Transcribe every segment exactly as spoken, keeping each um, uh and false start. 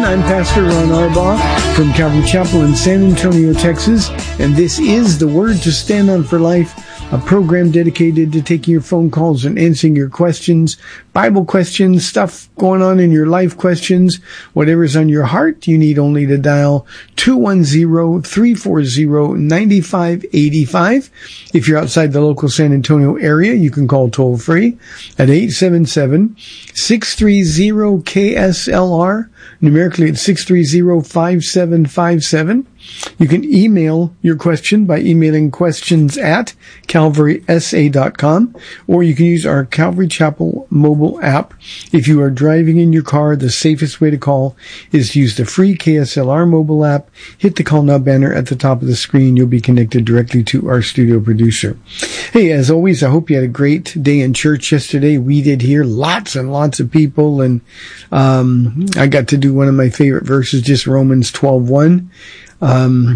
again. I'm Pastor Ron Arbaugh from Calvary Chapel in San Antonio, Texas, and this is The Word to Stand On for Life, a program dedicated to taking your phone calls and answering your questions, Bible questions, stuff going on in your life questions, whatever's on your heart. You need only to dial two one zero, three four zero, nine five eight five. If you're outside the local San Antonio area, you can call toll free at eight seven seven, six three zero, K S L R. Numerically, it's six three zero, five seven five seven. You can email your question by emailing questions at calvary s a dot com, or you can use our Calvary Chapel mobile app. If you are driving in your car, the safest way to call is to use the free K S L R mobile app. Hit the Call Now banner at the top of the screen. You'll be connected directly to our studio producer. Hey, as always, I hope you had a great day in church yesterday. We did here, lots and lots of people, and um I got to do one of my favorite verses, just Romans twelve one. Um,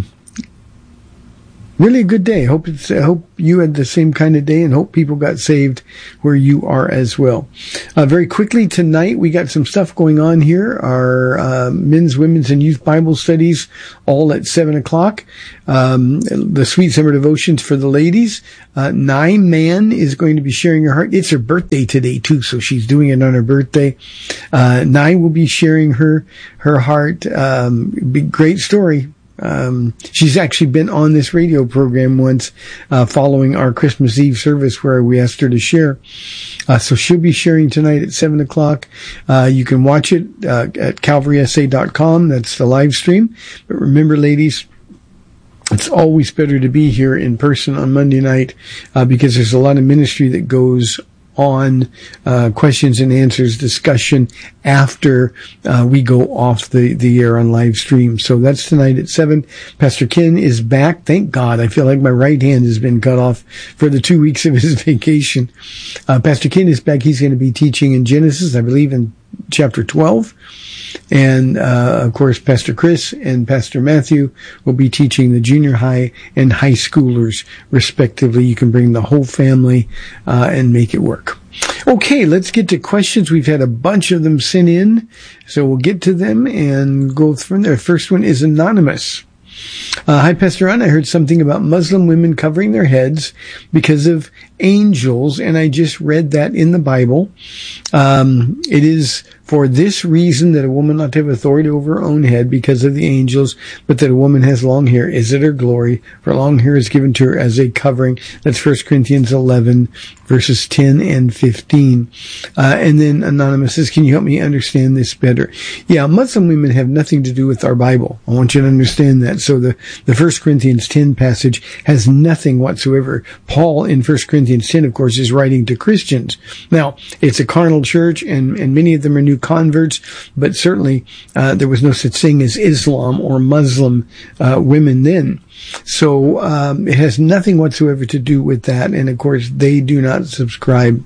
really a good day. Hope it's, I hope you had the same kind of day, and hope people got saved where you are as well. Uh, very quickly tonight, we got some stuff going on here. Our, uh, men's, women's, and youth Bible studies all at seven o'clock. Um, the Sweet Summer Devotions for the ladies. Uh, Nye Mann is going to be sharing her heart. It's her birthday today too, so she's doing it on her birthday. Uh, Nye will be sharing her, her heart. Um, big, great story. Um, she's actually been on this radio program once, uh, following our Christmas Eve service where we asked her to share. Uh, so she'll be sharing tonight at seven o'clock. Uh, you can watch it, uh, at calvary s a dot com. That's the live stream. But remember, ladies, it's always better to be here in person on Monday night, uh, because there's a lot of ministry that goes on, uh, questions and answers discussion after, uh, we go off the, the air on live stream. So that's tonight at seven. Pastor Ken is back. Thank God. I feel like my right hand has been cut off for the two weeks of his vacation. Uh, Pastor Ken is back. He's going to be teaching in Genesis, I believe in chapter twelve. And, uh, of course, Pastor Chris and Pastor Matthew will be teaching the junior high and high schoolers, respectively. You can bring the whole family, uh, and make it work. Okay, let's get to questions. We've had a bunch of them sent in, so we'll get to them and go from there. First one is anonymous. Uh, hi, Pastor Ron. I heard something about Muslim women covering their heads because of angels, and I just read that in the Bible. Um, it is for this reason that a woman ought to have authority over her own head because of the angels, but that a woman has long hair is it her glory, for long hair is given to her as a covering. That's First Corinthians eleven, verses ten and fifteen. Uh, and then Anonymous says, can you help me understand this better? Yeah, Muslim women have nothing to do with our Bible. I want you to understand that. So the, the First Corinthians ten passage has nothing whatsoever. Paul in First Corinthians ten, of course, is writing to Christians. Now, it's a carnal church, and, and many of them are new converts, but certainly uh, there was no such thing as Islam or Muslim uh, women then. So um, it has nothing whatsoever to do with that. And of course, they do not subscribe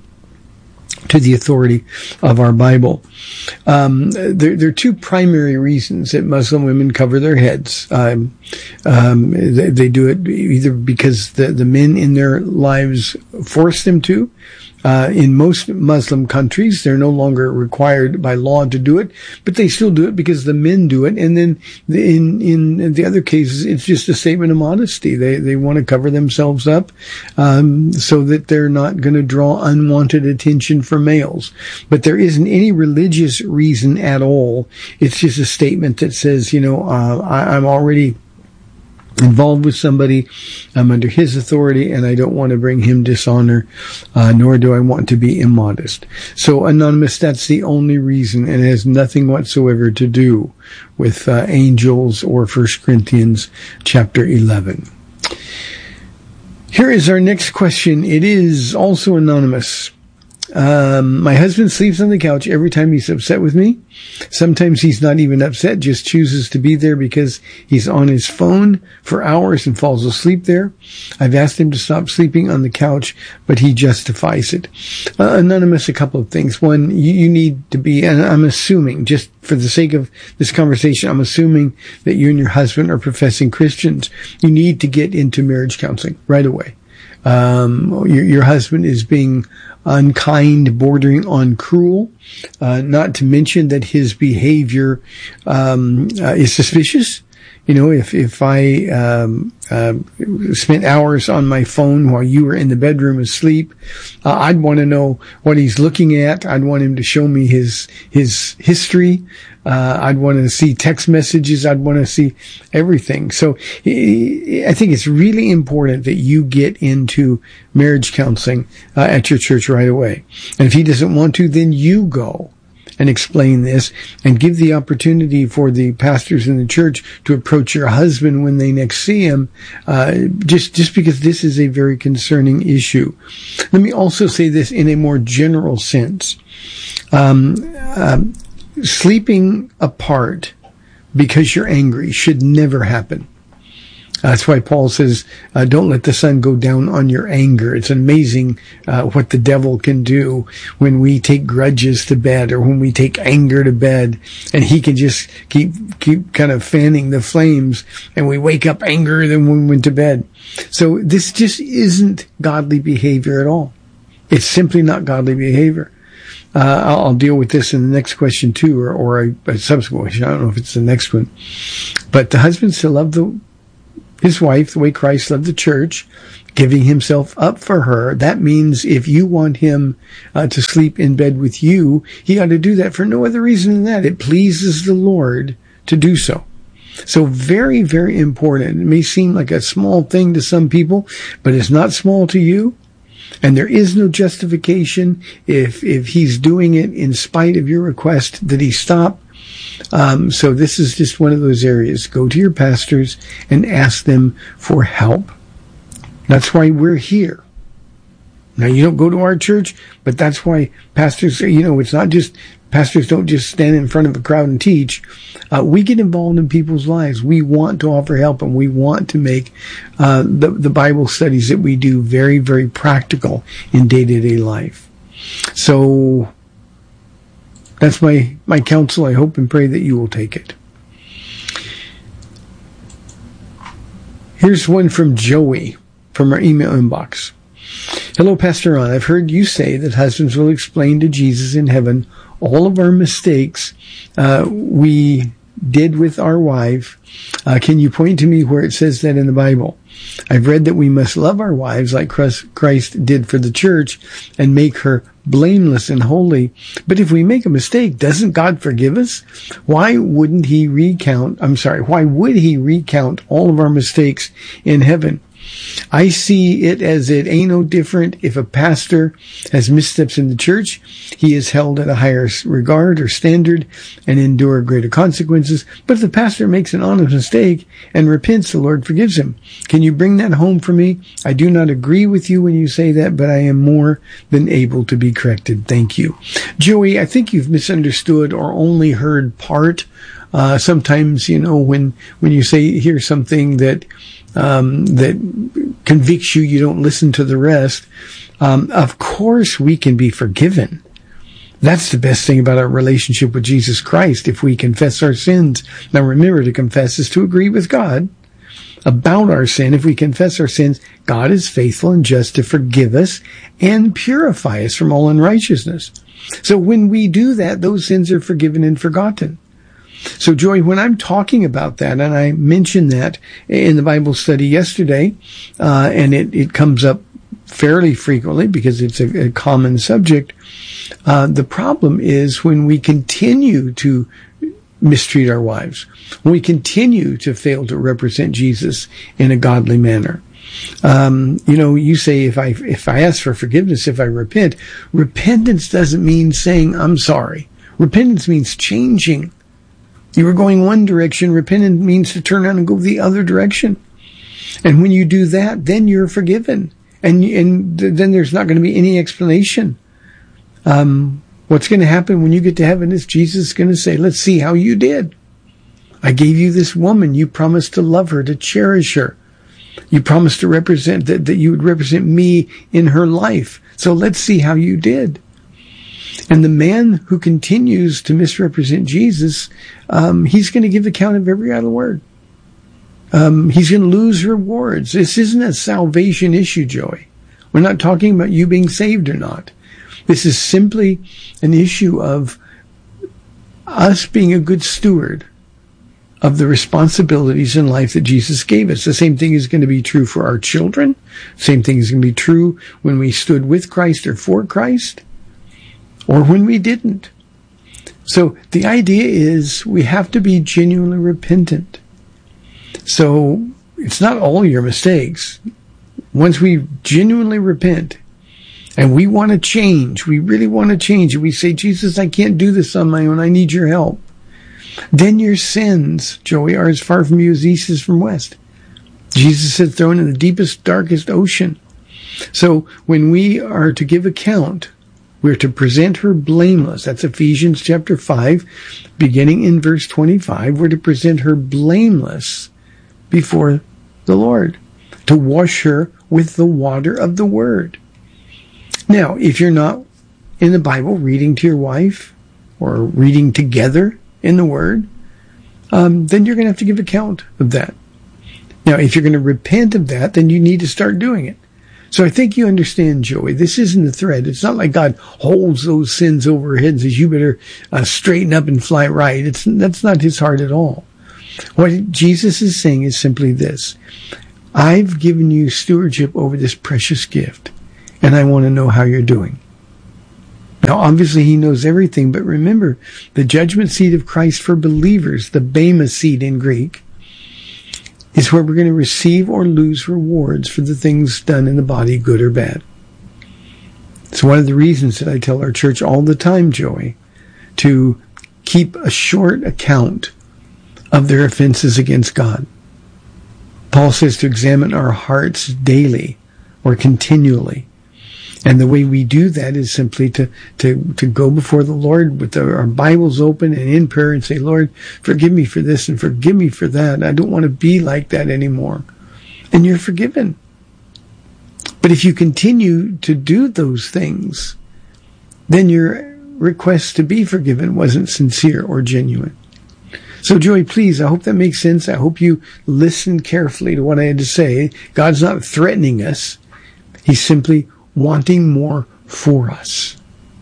to the authority of our Bible. Um, there, there are two primary reasons that Muslim women cover their heads. Um, um, they, they do it either because the, the men in their lives force them to. Uh, in most Muslim countries, they're no longer required by law to do it, but they still do it because the men do it. And then in, in the other cases, it's just a statement of modesty. They, they want to cover themselves up, um, so that they're not going to draw unwanted attention from males. But there isn't any religious reason at all. It's just a statement that says, you know, uh, I, I'm already involved with somebody, I'm under his authority, and I don't want to bring him dishonor, uh, nor do I want to be immodest. So, Anonymous, that's the only reason, and it has nothing whatsoever to do with uh, angels or First Corinthians chapter eleven. Here is our next question. It is also anonymous. Um, my husband sleeps on the couch every time he's upset with me. Sometimes he's not even upset, just chooses to be there because he's on his phone for hours and falls asleep there. I've asked him to stop sleeping on the couch, but he justifies it. Uh, anonymous, a couple of things. One, you, you need to be, and I'm assuming, just for the sake of this conversation, I'm assuming that you and your husband are professing Christians. You need to get into marriage counseling right away. Um, your, your husband is being unkind, bordering on cruel, uh, not to mention that his behavior, um, uh, is suspicious. You know, if, if I, um, uh, spent hours on my phone while you were in the bedroom asleep, uh, I'd want to know what he's looking at. I'd want him to show me his, his history. Uh, I'd want to see text messages. I'd want to see everything. So I think it's really important that you get into marriage counseling uh, at your church right away. And if he doesn't want to, then you go and explain this and give the opportunity for the pastors in the church to approach your husband when they next see him, uh, just, just because this is a very concerning issue. Let me also say this in a more general sense. Um, um, sleeping apart because you're angry should never happen. That's why Paul says, uh, don't let the sun go down on your anger. It's amazing uh, what the devil can do when we take grudges to bed or when we take anger to bed, and he can just keep keep kind of fanning the flames, and we wake up angrier than when we went to bed. So this just isn't godly behavior at all. It's simply not godly behavior. Uh, I'll, I'll deal with this in the next question too, or, or a, a subsequent question. I don't know if it's the next one. But the husband's to love the his wife the way Christ loved the church, giving himself up for her. That means if you want him uh, to sleep in bed with you, he ought to do that for no other reason than that. It pleases the Lord to do so. So very, very important. It may seem like a small thing to some people, but it's not small to you. And there is no justification if if he's doing it in spite of your request that he stop. Um, so this is just one of those areas. Go to your pastors and ask them for help. That's why we're here. Now, you don't go to our church, but that's why pastors, you know, it's not just, pastors don't just stand in front of a crowd and teach. Uh, we get involved in people's lives. We want to offer help, and we want to make uh, the, the Bible studies that we do very, very practical in day-to-day life. So that's my, my counsel. I hope and pray that you will take it. Here's one from Joey from our email inbox. Hello, Pastor Ron. I've heard you say that husbands will explain to Jesus in heaven all of our mistakes uh, we did with our wife. Uh, can you point to me where it says that in the Bible? I've read that we must love our wives like Christ did for the church and make her blameless and holy. But if we make a mistake, doesn't God forgive us? Why wouldn't he recount, I'm sorry, why would he recount all of our mistakes in heaven? I see it as it ain't no different if a pastor has missteps in the church. He is held at a higher regard or standard and endure greater consequences. But if the pastor makes an honest mistake and repents, the Lord forgives him. Can you bring that home for me? I do not agree with you when you say that, but I am more than able to be corrected. Thank you. Joey, I think you've misunderstood or only heard part. Uh, sometimes, you know, when, when you say, hear something that Um, that convicts you, you don't listen to the rest. Um, of course we can be forgiven. That's the best thing about our relationship with Jesus Christ. If we confess our sins. Now remember, to confess is to agree with God about our sin. If we confess our sins, God is faithful and just to forgive us and purify us from all unrighteousness. So when we do that, those sins are forgiven and forgotten. So, Joy, when I'm talking about that, and I mentioned that in the Bible study yesterday, uh, and it, it comes up fairly frequently because it's a, a common subject, uh, the problem is when we continue to mistreat our wives, when we continue to fail to represent Jesus in a godly manner. Um, you know, you say, if I, if I ask for forgiveness, if I repent, repentance doesn't mean saying, I'm sorry. Repentance means changing. You were going one direction. Repentance means to turn around and go the other direction. And when you do that, then you're forgiven. And, and then there's not going to be any explanation. Um, what's going to happen when you get to heaven is Jesus is going to say, let's see how you did. I gave you this woman. You promised to love her, to cherish her. You promised to represent, that, that you would represent me in her life. So let's see how you did. And the man who continues to misrepresent Jesus, um, he's going to give account of every idle word. Um, he's going to lose rewards. This isn't a salvation issue, Joey. We're not talking about you being saved or not. This is simply an issue of us being a good steward of the responsibilities in life that Jesus gave us. The same thing is going to be true for our children. Same thing is going to be true when we stood with Christ or for Christ, or when we didn't. So the idea is we have to be genuinely repentant. So it's not all your mistakes. Once we genuinely repent and we want to change, we really want to change, and we say, Jesus, I can't do this on my own, I need your help. Then your sins, Joey, are as far from you as east is from west. Jesus said thrown in the deepest, darkest ocean. So when we are to give account, we're to present her blameless. That's Ephesians chapter five, beginning in verse twenty-five. We're to present her blameless before the Lord, to wash her with the water of the word. Now, if you're not in the Bible reading to your wife or reading together in the word, um, then you're going to have to give account of that. Now, if you're going to repent of that, then you need to start doing it. So I think you understand, Joey. This isn't a threat. It's not like God holds those sins over her head and says, you better uh, straighten up and fly right. It's, that's not his heart at all. What Jesus is saying is simply this: I've given you stewardship over this precious gift, and I want to know how you're doing. Now, obviously, he knows everything, but remember, the judgment seat of Christ for believers, the Bema seat in Greek, is where we're going to receive or lose rewards for the things done in the body, good or bad. It's one of the reasons that I tell our church all the time, Joey, to keep a short account of their offenses against God. Paul says to examine our hearts daily or continually. And the way we do that is simply to, to, to go before the Lord with the, our Bibles open and in prayer and say, Lord, forgive me for this and forgive me for that. I don't want to be like that anymore. And you're forgiven. But if you continue to do those things, then your request to be forgiven wasn't sincere or genuine. So, Joey, please, I hope that makes sense. I hope you listen carefully to what I had to say. God's not threatening us. He's simply wanting more for us.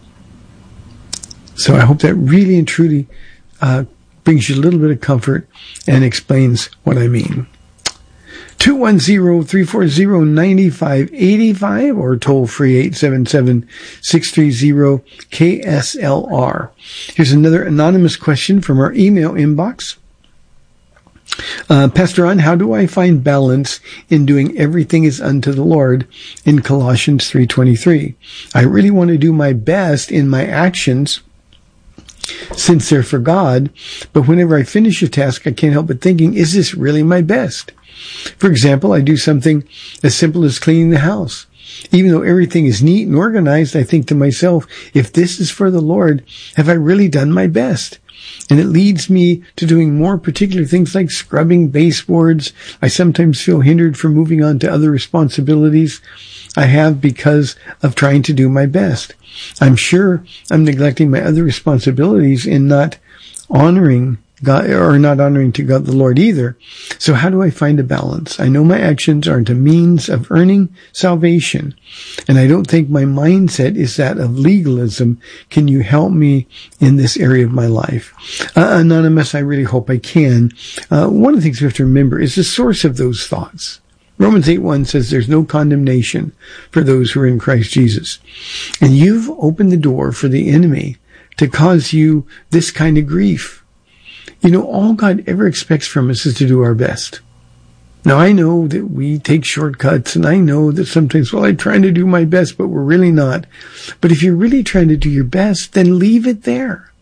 So I hope that really and truly uh, brings you a little bit of comfort and explains what I mean. two one zero, three four zero, nine five eight five or toll free eight seven seven, six three zero, K S L R. Here's another anonymous question from our email inbox. Uh, Pastor Ron, how do I find balance in doing everything is unto the Lord in Colossians three twenty-three? I really want to do my best in my actions since they're for God, but whenever I finish a task, I can't help but thinking, is this really my best? For example, I do something as simple as cleaning the house. Even though everything is neat and organized, I think to myself, if this is for the Lord, have I really done my best? And it leads me to doing more particular things like scrubbing baseboards. I sometimes feel hindered from moving on to other responsibilities I have because of trying to do my best. I'm sure I'm neglecting my other responsibilities in not honoring God, or not honoring to God the Lord either. So how do I find a balance? I know my actions aren't a means of earning salvation, and I don't think my mindset is that of legalism. Can you help me in this area of my life? Uh, Anonymous, I really hope I can. Uh, one of the things we have to remember is the source of those thoughts. Romans eight one says there's no condemnation for those who are in Christ Jesus. And you've opened the door for the enemy to cause you this kind of grief. You know, all God ever expects from us is to do our best. Now, I know that we take shortcuts, and I know that sometimes, well, I'm trying to do my best, but we're really not. But if you're really trying to do your best, then leave it there.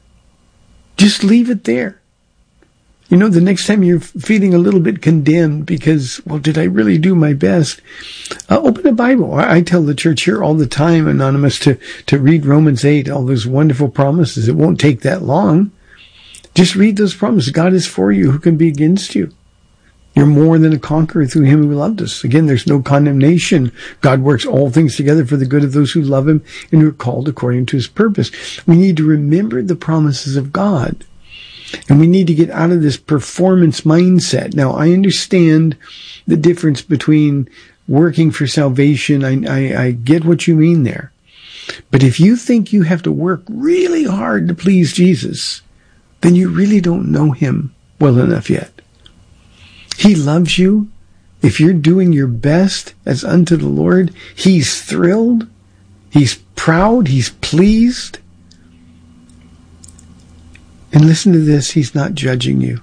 Just leave it there. You know, the next time you're feeling a little bit condemned because, well, did I really do my best? Uh, open a Bible. I, I tell the church here all the time, Anonymous, to, to read Romans eight, all those wonderful promises. It won't take that long. Just read those promises. God is for you. Who can be against you? You're more than a conqueror through him who loved us. Again, there's no condemnation. God works all things together for the good of those who love him and who are called according to his purpose. We need to remember the promises of God. And we need to get out of this performance mindset. Now, I understand the difference between working for salvation. I, I, I get what you mean there. But if you think you have to work really hard to please Jesus, then you really don't know him well enough yet. He loves you. If you're doing your best as unto the Lord, he's thrilled. He's proud. He's pleased. And listen to this, he's not judging you.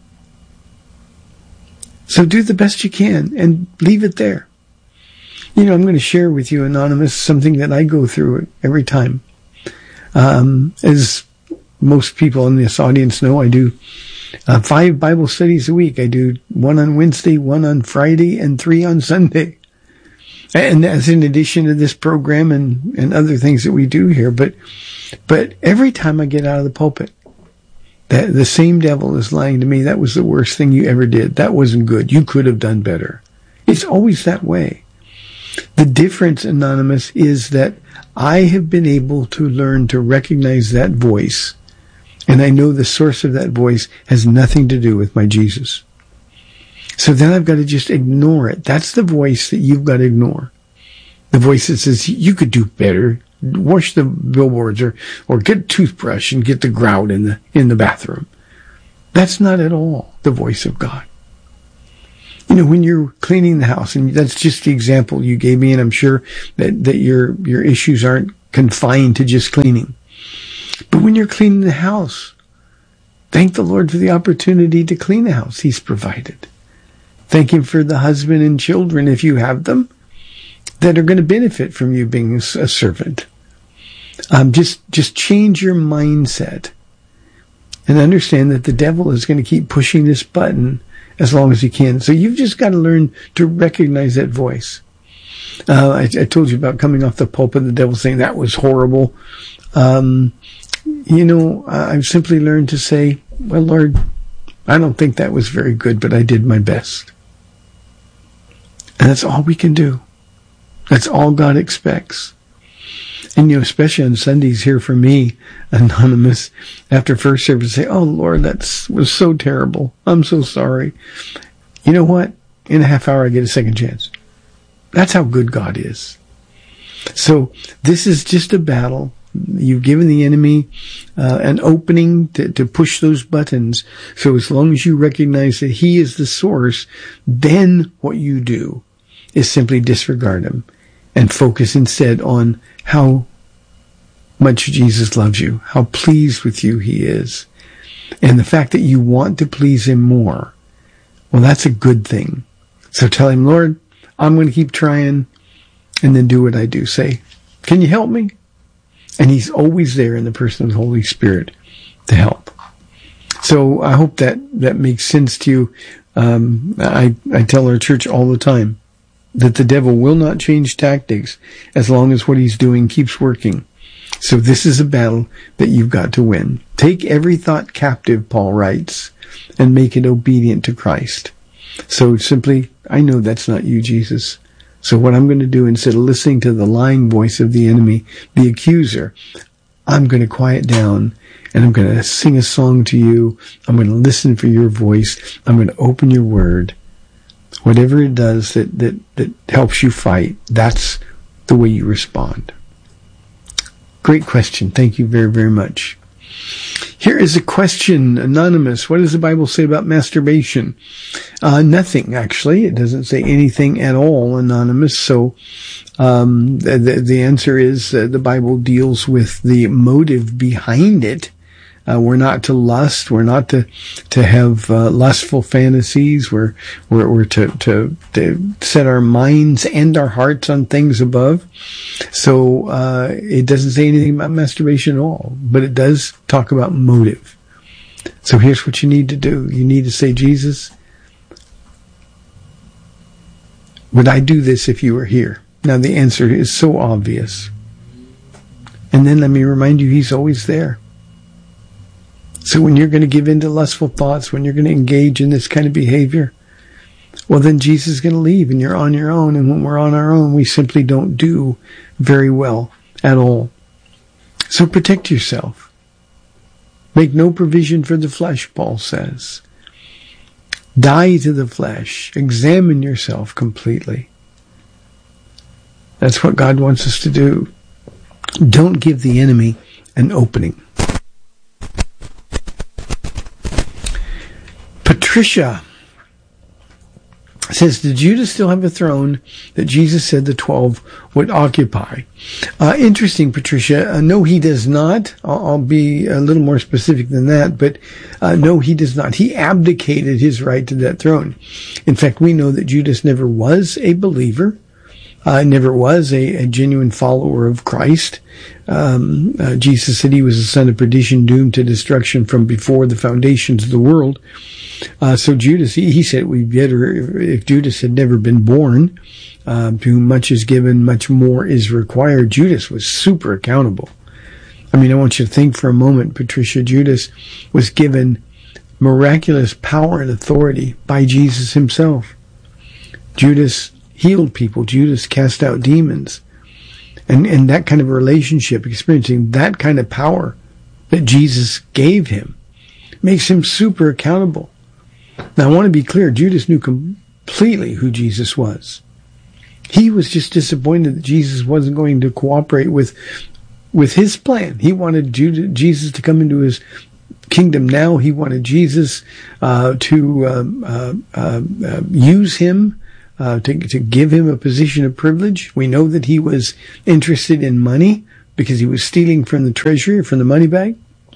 So do the best you can and leave it there. You know, I'm going to share with you, Anonymous, something that I go through every time. Um, as most people in this audience know, I do uh, five Bible studies a week. I do one on Wednesday, one on Friday, and three on Sunday. And that's in addition to this program and, and other things that we do here. But, but every time I get out of the pulpit, that the same devil is lying to me. That was the worst thing you ever did. That wasn't good. You could have done better. It's always that way. The difference, Anonymous, is that I have been able to learn to recognize that voice, and I know the source of that voice has nothing to do with my Jesus. So then I've got to just ignore it. That's the voice that you've got to ignore. The voice that says, you could do better. Wash the billboards or, or get a toothbrush and get the grout in the, in the bathroom. That's not at all the voice of God. You know, when you're cleaning the house, and that's just the example you gave me, and I'm sure that, that your, your issues aren't confined to just cleaning. But when you're cleaning the house, thank the Lord for the opportunity to clean the house he's provided. Thank him for the husband and children, if you have them, that are going to benefit from you being a servant. Um, just, just change your mindset and understand that the devil is going to keep pushing this button as long as he can. So you've just got to learn to recognize that voice. Uh, I, I told you about coming off the pulpit, the devil saying that was horrible. Um, you know, I've simply learned to say, well, Lord, I don't think that was very good, but I did my best. And that's all we can do. That's all God expects. And, you know, especially on Sundays here for me, Anonymous, after first service, say, oh, Lord, that was so terrible. I'm so sorry. You know what? In a half hour, I get a second chance. That's how good God is. So this is just a battle. You've given the enemy uh, an opening to, to push those buttons. So as long as you recognize that he is the source, then what you do is simply disregard him and focus instead on how much Jesus loves you, how pleased with you he is, and the fact that you want to please him more. Well, that's a good thing. So tell him, Lord, I'm going to keep trying, and then do what I do. Say, can you help me? And he's always there in the person of the Holy Spirit to help. So I hope that that makes sense to you. Um, I, I tell our church all the time that the devil will not change tactics as long as what he's doing keeps working. So this is a battle that you've got to win. Take every thought captive, Paul writes, and make it obedient to Christ. So simply, I know that's not you, Jesus. So what I'm going to do, instead of listening to the lying voice of the enemy, the accuser, I'm going to quiet down and I'm going to sing a song to you. I'm going to listen for your voice. I'm going to open your word. Whatever it does that, that, that helps you fight, that's the way you respond. Great question. Thank you very, very much. Here is a question, Anonymous. What does the Bible say about masturbation? Uh, nothing, actually. It doesn't say anything at all, Anonymous. So um, the, the answer is uh, the Bible deals with the motive behind it. Uh, we're not to lust. We're not to to have uh, lustful fantasies. We're we're, we're to, to to set our minds and our hearts on things above. So uh, it doesn't say anything about masturbation at all, but it does talk about motive. So here's what you need to do. You need to say, Jesus, would I do this if you were here? Now the answer is so obvious. And then let me remind you, he's always there. So when you're going to give in to lustful thoughts, when you're going to engage in this kind of behavior, well, then Jesus is going to leave and you're on your own. And when we're on our own, we simply don't do very well at all. So protect yourself. Make no provision for the flesh, Paul says. Die to the flesh. Examine yourself completely. That's what God wants us to do. Don't give the enemy an opening. Patricia says, did Judas still have a throne that Jesus said the twelve would occupy? Uh, interesting, Patricia. Uh, no, he does not. I'll, I'll be a little more specific than that, but uh, no, he does not. He abdicated his right to that throne. In fact, we know that Judas never was a believer, uh, never was a, a genuine follower of Christ. Um, uh, Jesus said he was a son of perdition, doomed to destruction from before the foundations of the world. Uh, so Judas, he, he said, we better, if Judas had never been born, uh, to whom much is given, much more is required. Judas was super accountable. I mean, I want you to think for a moment, Patricia. Judas was given miraculous power and authority by Jesus himself. Judas healed people. Judas cast out demons. And, and that kind of relationship, experiencing that kind of power that Jesus gave him, makes him super accountable. Now, I want to be clear. Judas knew completely who Jesus was. He was just disappointed that Jesus wasn't going to cooperate with, with his plan. He wanted Judas, Jesus to come into his kingdom now. He wanted Jesus, uh, to, um, uh, uh, uh, use him, uh, to, to give him a position of privilege. We know that he was interested in money because he was stealing from the treasury, from the money bag.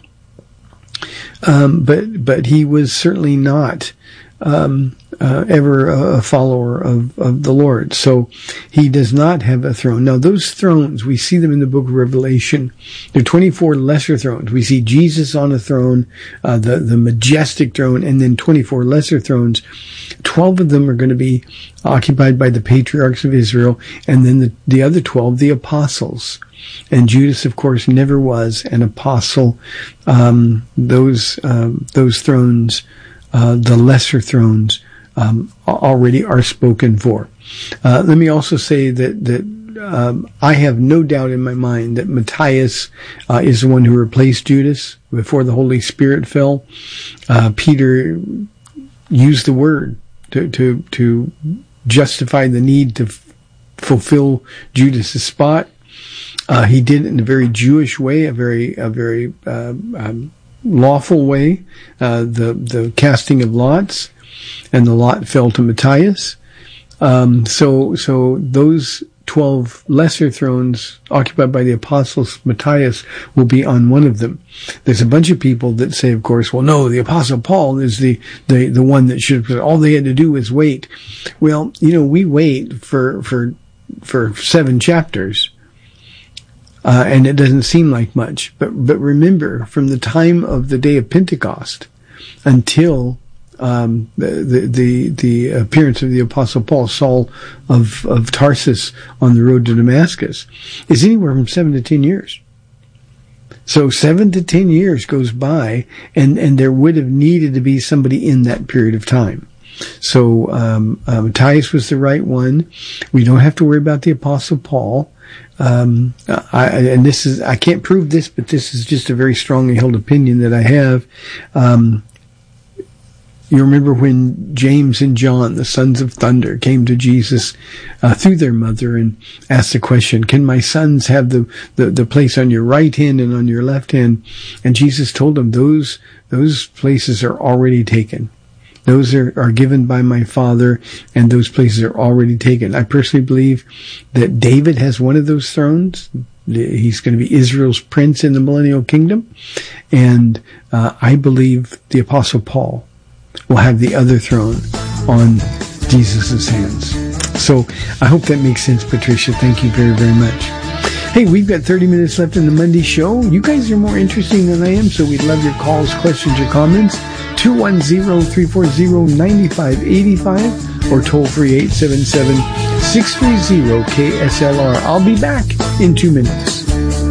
Um, but, but he was certainly not, um, uh, ever a follower of, of the Lord. So he does not have a throne. Now, those thrones, we see them in the book of Revelation. There are twenty-four lesser thrones. We see Jesus on a throne, uh, the, the majestic throne, and then twenty-four lesser thrones. twelve of them are going to be occupied by the patriarchs of Israel, and then the, the other twelve, the apostles. And Judas, of course, never was an apostle. Um, those, um, those thrones, uh, the lesser thrones, um, already are spoken for. Uh, let me also say that, that, um, I have no doubt in my mind that Matthias, uh, is the one who replaced Judas before the Holy Spirit fell. Uh, Peter used the word to, to, to justify the need to f- fulfill Judas's spot. Uh, he did it in a very Jewish way, a very, a very, uh, um, lawful way, uh, the, the casting of lots, and the lot fell to Matthias. Um, so, so those twelve lesser thrones occupied by the apostles, Matthias will be on one of them. There's a bunch of people that say, of course, well, no, the apostle Paul is the, the, the one that should, all they had to do was wait. Well, you know, we wait for, for, for seven chapters. Uh, and it doesn't seem like much, but, but remember, from the time of the day of Pentecost until, um, the, the, the appearance of the apostle Paul, Saul of, of Tarsus on the road to Damascus, is anywhere from seven to ten years. So seven to ten years goes by, and, and there would have needed to be somebody in that period of time. So, um, uh, Matthias was the right one. We don't have to worry about the apostle Paul. Um, I, and this is, I can't prove this, but this is just a very strongly held opinion that I have. Um, you remember when James and John, the sons of thunder, came to Jesus, uh, through their mother and asked the question, can my sons have the, the, the place on your right hand and on your left hand? And Jesus told them, those, those places are already taken. Those are, are given by my Father, and those places are already taken. I personally believe that David has one of those thrones. He's going to be Israel's prince in the millennial kingdom. And uh, I believe the Apostle Paul will have the other throne on Jesus' hands. So I hope that makes sense, Patricia. Thank you very, very much. Hey, we've got thirty minutes left in the Monday show. You guys are more interesting than I am, so we'd love your calls, questions, or comments. two one zero, three four zero, nine five eight five or toll free eight seven seven, six three zero, K S L R. I'll be back in two minutes.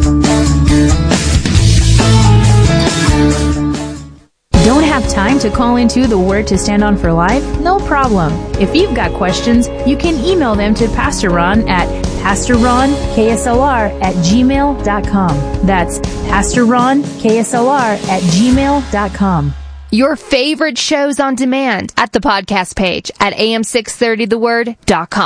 Don't have time to call into the Word to Stand On for Life? No problem. If you've got questions, you can email them to Pastor Ron at Pastor Ron K S L R at gmail dot com. That's Pastor Ron K S L R at gmail dot com. Your favorite shows on demand at the podcast page at A M six thirty the word dot com.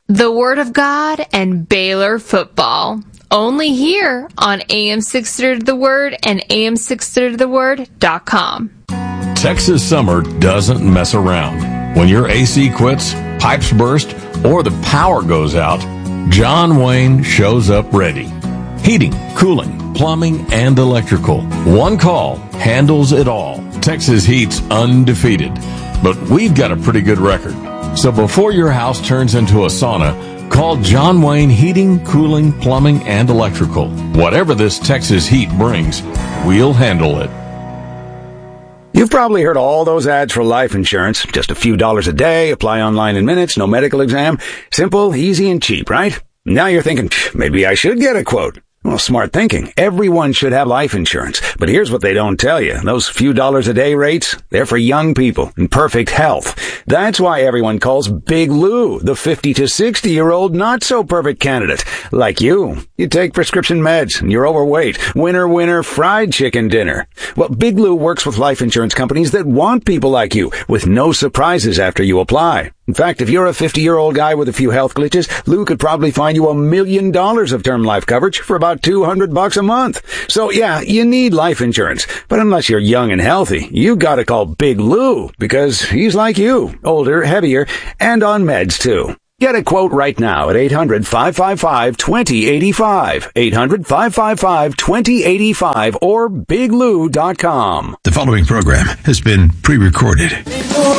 The Word of God and Baylor football. Only here on A M six thirty The Word and A M six thirty the word dot com. Texas summer doesn't mess around. When your A C quits, pipes burst, or the power goes out, John Wayne shows up ready. Heating, cooling, plumbing, and electrical. One call handles it all. Texas Heat's undefeated. But we've got a pretty good record. So before your house turns into a sauna, call John Wayne Heating, Cooling, Plumbing, and Electrical. Whatever this Texas heat brings, we'll handle it. You've probably heard all those ads for life insurance. Just a few dollars a day, apply online in minutes, no medical exam. Simple, easy, and cheap, right? Now you're thinking, maybe I should get a quote. Well, smart thinking. Everyone should have life insurance. But here's what they don't tell you. Those few dollars a day rates, they're for young people in perfect health. That's why everyone calls Big Lou the fifty to sixty year old not so perfect candidate. Like you. You take prescription meds and you're overweight. Winner, winner, fried chicken dinner. Well, Big Lou works with life insurance companies that want people like you with no surprises after you apply. In fact, if you're a fifty-year-old guy with a few health glitches, Lou could probably find you a million dollars of term life coverage for about two hundred bucks a month. So yeah, you need life insurance. But unless you're young and healthy, you gotta call Big Lou because he's like you, older, heavier, and on meds too. Get a quote right now at eight hundred, five five five, two zero eight five, eight hundred, five five five, two zero eight five or big lou dot com. The following program has been pre-recorded.